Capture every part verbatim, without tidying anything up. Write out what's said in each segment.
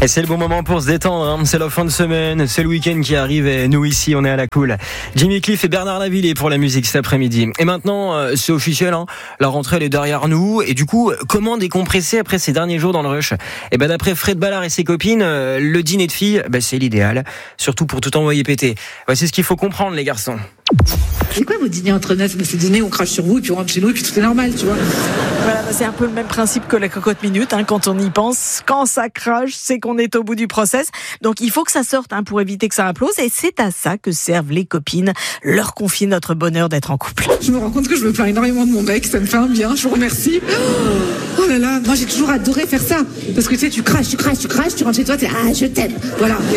Et c'est le bon moment pour se détendre, hein. C'est la fin de semaine, c'est le week-end qui arrive et nous ici on est à la cool. Jimmy Cliff et Bernard Lavilliers pour la musique cet après-midi. Et maintenant euh, c'est officiel, hein. La rentrée elle est derrière nous et du coup comment décompresser après ces derniers jours dans le rush? Et ben d'après Fred Ballard et ses copines, euh, le dîner de filles, ben, c'est l'idéal, surtout pour tout envoyer péter. Ouais, c'est ce qu'il faut comprendre les garçons. C'est quoi vos dîners entre neufs? C'est dîner, on crache sur vous et puis on rentre chez nous et puis tout est normal, tu vois. Voilà, c'est un peu le même principe que la cocotte minute, hein, quand on y pense. Quand ça crache, c'est qu'on est au bout du process. Donc il faut que ça sorte, hein, pour éviter que ça implose. Et c'est à ça que servent les copines, leur confier notre bonheur d'être en couple. Je me rends compte que je me plains énormément de mon mec, ça me fait un bien, je vous remercie. Oh là là, moi j'ai toujours adoré faire ça. Parce que tu sais, tu craches, tu craches, tu craches, tu rentres chez toi, t'es ah, je t'aime. Voilà. Et...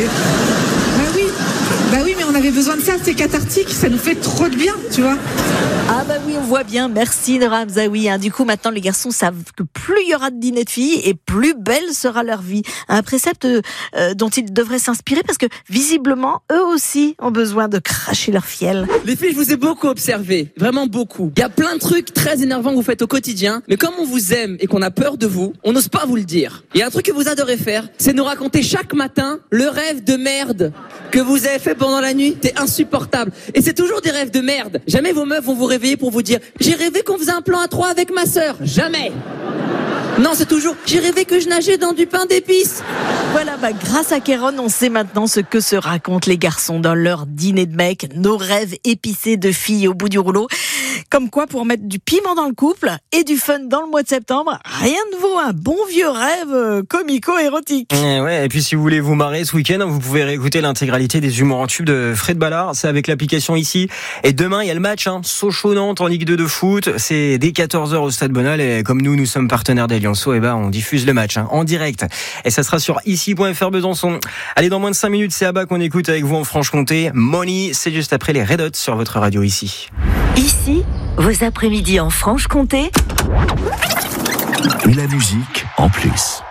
Bah oui, bah oui, mais on avait besoin de ça, c'est cathartique, ça nous fait trop de bien, tu vois. Ah bah oui, on voit bien, merci Nora Hamzaoui, hein. Du coup maintenant les garçons savent que plus il y aura de dîners de filles et plus belle sera leur vie. Un précepte euh, dont ils devraient s'inspirer parce que visiblement eux aussi ont besoin de cracher leur fiel. Les filles, je vous ai beaucoup observé, vraiment beaucoup. Il y a plein de trucs très énervants que vous faites au quotidien, mais comme on vous aime et qu'on a peur de vous, on n'ose pas vous le dire. Il y a un truc que vous adorez faire, c'est nous raconter chaque matin le rêve de merde que vous avez fait pendant la nuit. C'est insupportable. Et c'est toujours des rêves de merde. Jamais vos meufs vont vous réveiller pour vous dire « J'ai rêvé qu'on faisait un plan à trois avec ma sœur ». Jamais. Non, c'est toujours « J'ai rêvé que je nageais dans du pain d'épices ». Voilà, bah, grâce à Kéron, on sait maintenant ce que se racontent les garçons dans leur dîner de mecs, nos rêves épicés de filles au bout du rouleau. Comme quoi, pour mettre du piment dans le couple et du fun dans le mois de septembre, rien ne vaut un bon vieux rêve comico-érotique. Et ouais, et puis si vous voulez vous marrer ce week-end, vous pouvez réécouter l'intégralité des humours en tube de Fred Ballard. C'est avec l'application ici. Et demain, il y a le match, hein, Sochaux-Nantes en Ligue deux de foot. C'est dès quatorze heures au Stade Bonal. Et comme nous, nous sommes partenaires des Lionceaux, et ben, on diffuse le match, hein, en direct. Et ça sera sur ici point f r Besançon. Allez, dans moins de cinq minutes, c'est Abba qu'on écoute avec vous en Franche-Comté. Money, c'est juste après les Red Hot sur votre radio ici. Ici, vos après-midi en Franche-Comté. Et la musique en plus.